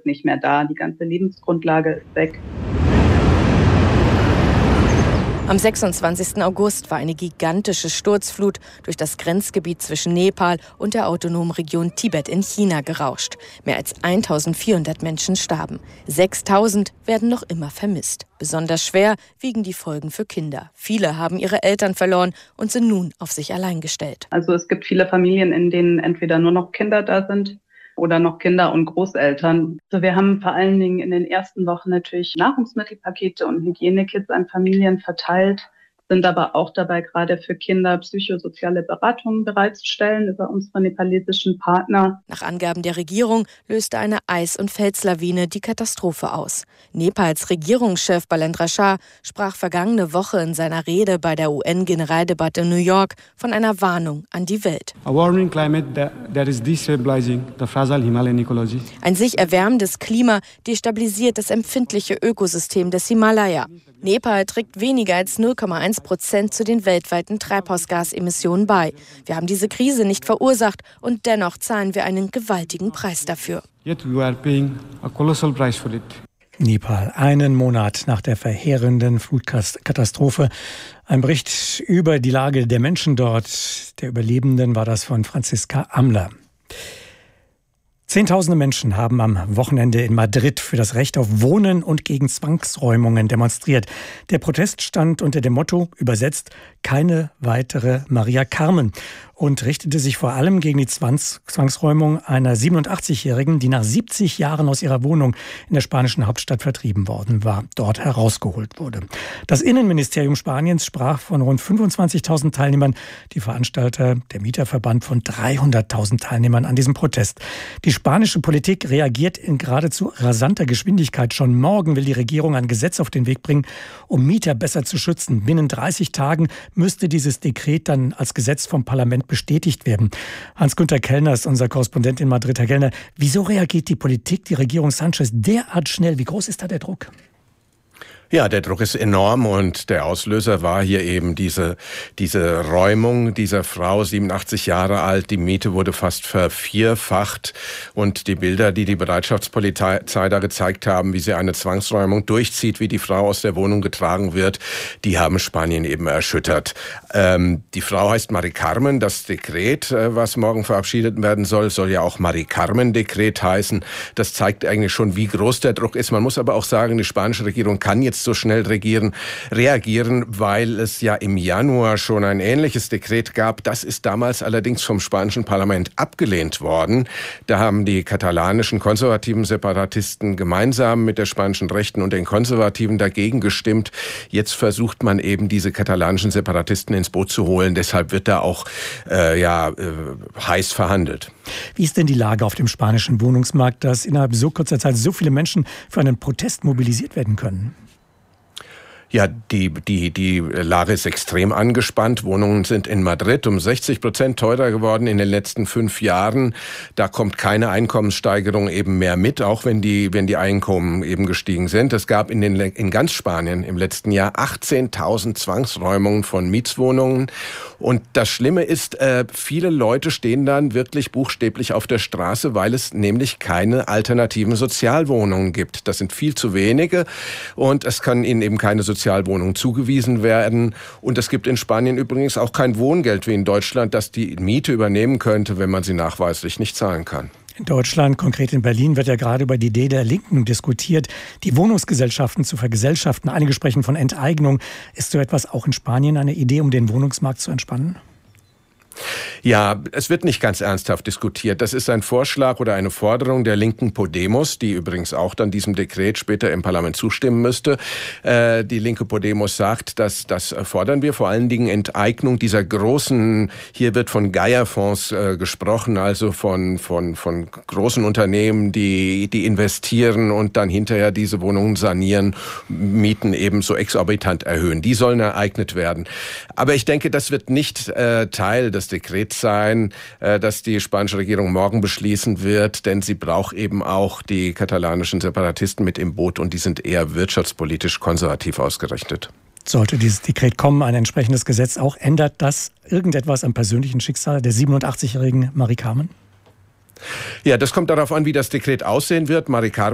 nicht mehr da. Die ganze Lebensgrundlage ist weg. Am 26. August war eine gigantische Sturzflut durch das Grenzgebiet zwischen Nepal und der autonomen Region Tibet in China gerauscht. Mehr als 1400 Menschen starben. 6000 werden noch immer vermisst. Besonders schwer wiegen die Folgen für Kinder. Viele haben ihre Eltern verloren und sind nun auf sich allein gestellt. Also es gibt viele Familien, in denen entweder nur noch Kinder da sind oder noch Kinder und Großeltern. Also wir haben vor allen Dingen in den ersten Wochen natürlich Nahrungsmittelpakete und Hygienekits an Familien verteilt, sind aber auch dabei, gerade für Kinder psychosoziale Beratungen bereitzustellen über unsere nepalesischen Partner. Nach Angaben der Regierung löste eine Eis- und Felslawine die Katastrophe aus. Nepals Regierungschef Balendra Shah sprach vergangene Woche in seiner Rede bei der UN-Generaldebatte in New York von einer Warnung an die Welt. A warming climate that is destabilizing the fragile Himalayan ecology. Ein sich erwärmendes Klima destabilisiert das empfindliche Ökosystem des Himalaya. Nepal trägt weniger als 0,1% zu den weltweiten Treibhausgasemissionen bei. Wir haben diese Krise nicht verursacht und dennoch zahlen wir einen gewaltigen Preis dafür. Yet we are paying a colossal price for it. Nepal, einen Monat nach der verheerenden Flutkatastrophe. Ein Bericht über die Lage der Menschen dort, der Überlebenden, war das von Franziska Amler. Zehntausende Menschen haben am Wochenende in Madrid für das Recht auf Wohnen und gegen Zwangsräumungen demonstriert. Der Protest stand unter dem Motto, übersetzt, keine weitere Maria Carmen, und richtete sich vor allem gegen die Zwangsräumung einer 87-Jährigen, die nach 70 Jahren aus ihrer Wohnung in der spanischen Hauptstadt vertrieben worden war, dort herausgeholt wurde. Das Innenministerium Spaniens sprach von rund 25.000 Teilnehmern, die Veranstalter, der Mieterverband von 300.000 Teilnehmern an diesem Protest. Die spanische Politik reagiert in geradezu rasanter Geschwindigkeit. Schon morgen will die Regierung ein Gesetz auf den Weg bringen, um Mieter besser zu schützen. Binnen 30 Tagen müsste dieses Dekret dann als Gesetz vom Parlament bestätigt werden. Hans-Günther Kellner ist unser Korrespondent in Madrid. Herr Kellner, wieso reagiert die Politik, die Regierung Sánchez derart schnell? Wie groß ist da der Druck? Ja, der Druck ist enorm und der Auslöser war hier eben diese Räumung dieser Frau, 87 Jahre alt. Die Miete wurde fast vervierfacht und die Bilder, die die Bereitschaftspolizei da gezeigt haben, wie sie eine Zwangsräumung durchzieht, wie die Frau aus der Wohnung getragen wird, die haben Spanien eben erschüttert. Die Frau heißt Mari Carmen. Das Dekret, was morgen verabschiedet werden soll, soll ja auch Mari Carmen-Dekret heißen. Das zeigt eigentlich schon, wie groß der Druck ist. Man muss aber auch sagen, die spanische Regierung kann jetzt so schnell reagieren, weil es ja im Januar schon ein ähnliches Dekret gab. Das ist damals allerdings vom spanischen Parlament abgelehnt worden. Da haben die katalanischen konservativen Separatisten gemeinsam mit der spanischen Rechten und den Konservativen dagegen gestimmt. Jetzt versucht man eben, diese katalanischen Separatisten ins Boot zu holen. Deshalb wird da auch heiß verhandelt. Wie ist denn die Lage auf dem spanischen Wohnungsmarkt, dass innerhalb so kurzer Zeit so viele Menschen für einen Protest mobilisiert werden können? Ja, die Lage ist extrem angespannt. Wohnungen sind in Madrid um 60% teurer geworden in den letzten 5 Jahren. Da kommt keine Einkommenssteigerung eben mehr mit, auch wenn die Einkommen eben gestiegen sind. Es gab in ganz Spanien im letzten Jahr 18.000 Zwangsräumungen von Mietswohnungen. Und das Schlimme ist, viele Leute stehen dann wirklich buchstäblich auf der Straße, weil es nämlich keine alternativen Sozialwohnungen gibt. Das sind viel zu wenige und es kann ihnen eben keine Sozialwohnungen zugewiesen werden. Und es gibt in Spanien übrigens auch kein Wohngeld wie in Deutschland, das die Miete übernehmen könnte, wenn man sie nachweislich nicht zahlen kann. In Deutschland, konkret in Berlin, wird ja gerade über die Idee der Linken diskutiert, die Wohnungsgesellschaften zu vergesellschaften. Einige sprechen von Enteignung. Ist so etwas auch in Spanien eine Idee, um den Wohnungsmarkt zu entspannen? Ja, es wird nicht ganz ernsthaft diskutiert. Das ist ein Vorschlag oder eine Forderung der linken Podemos, die übrigens auch dann diesem Dekret später im Parlament zustimmen müsste. Die linke Podemos sagt, dass das fordern wir, vor allen Dingen Enteignung dieser großen, hier wird von Geierfonds gesprochen, also von großen Unternehmen, die investieren und dann hinterher diese Wohnungen sanieren, Mieten eben so exorbitant erhöhen. Die sollen ereignet werden. Aber ich denke, das wird nicht Teil des Dekret sein, das die spanische Regierung morgen beschließen wird, denn sie braucht eben auch die katalanischen Separatisten mit im Boot und die sind eher wirtschaftspolitisch konservativ ausgerichtet. Sollte dieses Dekret kommen, ein entsprechendes Gesetz auch, ändert das irgendetwas am persönlichen Schicksal der 87-jährigen Mari Carmen? Ja, das kommt darauf an, wie das Dekret aussehen wird. Mari Carmen